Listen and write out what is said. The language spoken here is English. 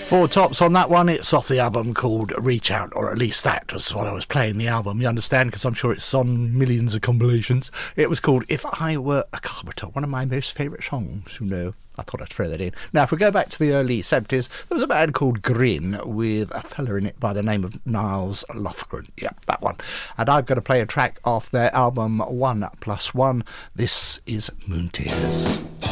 Four Tops on that one. It's off the album called Reach Out, or at least that was what I was playing the album, you understand, because I'm sure it's on millions of compilations. It was called If I Were a Carpenter, one of my most favourite songs, you know. I thought I'd throw that in. Now, if we go back to the early 70s, there was a band called Grin with a fella in it by the name of Niles Lofgren. Yeah, that one. And I've got to play a track off their album 1+1. This is Moon Tears.